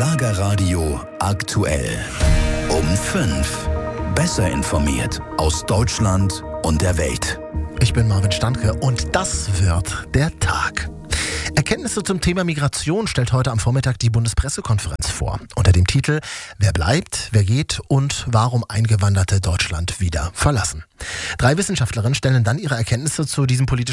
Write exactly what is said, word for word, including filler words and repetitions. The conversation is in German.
Schlagerradio aktuell. Um fünf. Besser informiert aus Deutschland und der Welt. Ich bin Marvin Standke und das wird der Tag. Erkenntnisse zum Thema Migration stellt heute am Vormittag die Bundespressekonferenz vor. Unter dem Titel „Wer bleibt, wer geht und warum Eingewanderte Deutschland wieder verlassen?" Drei Wissenschaftlerinnen stellen dann ihre Erkenntnisse zu diesem politischen